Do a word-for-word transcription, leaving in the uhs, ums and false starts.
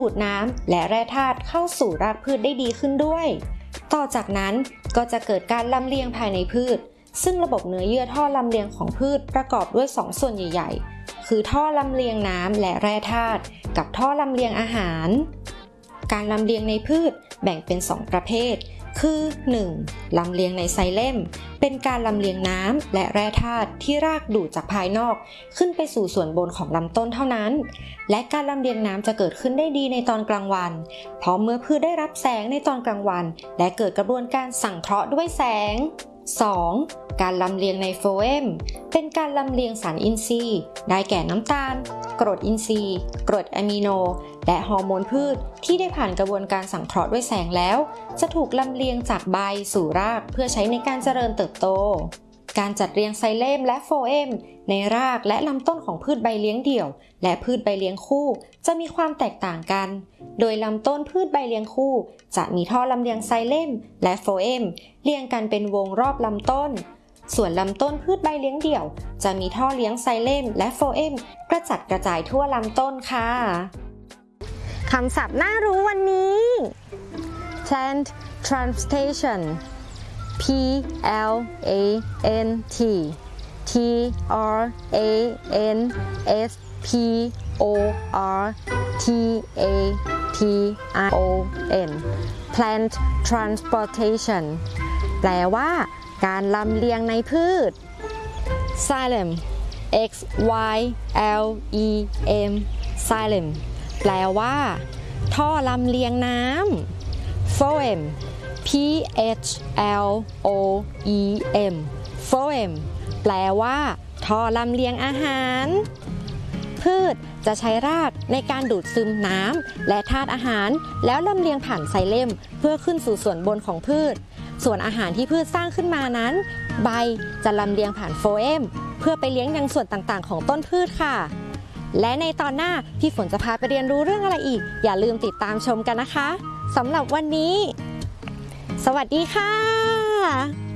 ดูดน้ำและแร่ธาตุเข้าสู่รากพืชได้ดีขึ้นด้วยต่อจากนั้นก็จะเกิดการลำเลียงภายในพืชซึ่งระบบเนื้อเยื่อท่อลำเลียงของพืชประกอบด้วยสองส่วนใหญ่ๆคือท่อลำเลียงน้ำและแร่ธาตุกับท่อลำเลียงอาหารการลำเลียงในพืชแบ่งเป็นสองประเภทคือ หนึ่ง. ลำเลียงในไซเลมเป็นการลำเลียงน้ำและแร่ธาตุที่รากดูดจากภายนอกขึ้นไปสู่ส่วนบนของลำต้นเท่านั้นและการลำเลียงน้ำจะเกิดขึ้นได้ดีในตอนกลางวันเพราะเมื่อพืชได้รับแสงในตอนกลางวันและเกิดกระบวนการสังเคราะห์ด้วยแสง สอง. การลำเลียงในโฟเอมเป็นการลำเลียงสารอินทรีย์ได้แก่น้ำตาลกรดอินทรีย์กรดอะมิโนและฮอร์โมนพืชที่ได้ผ่านกระบวนการสังเคราะห์ด้วยแสงแล้วจะถูกลำเลียงจากใบสู่รากเพื่อใช้ในการเจริญเติบโตการจัดเรียงไซเลมและโฟเอมในรากและลำต้นของพืชใบเลี้ยงเดี่ยวและพืชใบเลี้ยงคู่จะมีความแตกต่างกันโดยลำต้นพืชใบเลี้ยงคู่จะมีท่อลำเลียงไซเลมและโฟเอมเรียงกันเป็นวงรอบลำต้นส่วนลำต้นพืชใบเลี้ยงเดี่ยวจะมีท่อเลี้ยงไซเลมและโฟเอมกระจัดกระจายทั่วลำต้นค่ะคำศัพท์น่ารู้วันนี้ plant transplantation P L A N T T R A N S P O R T A T I O N plant transportation แปลว่าการลำเลียงในพืช xylem X Y L E M xylem แปลว่าท่อลำเลียงน้ำ phloem P H L O E M phloem แปลว่าท่อลำเลียงอาหารพืชจะใช้รากในการดูดซึมน้ำและธาตุอาหารแล้วลำเลียงผ่านไซเลมเพื่อขึ้นสู่ส่วนบนของพืชส่วนอาหารที่พืชสร้างขึ้นมานั้นใบจะลำเลียงผ่านโฟเอมเพื่อไปเลี้ยงยังส่วนต่างๆของต้นพืชค่ะและในตอนหน้าพี่ฝนจะพาไปเรียนรู้เรื่องอะไรอีกอย่าลืมติดตามชมกันนะคะสำหรับวันนี้สวัสดีค่ะ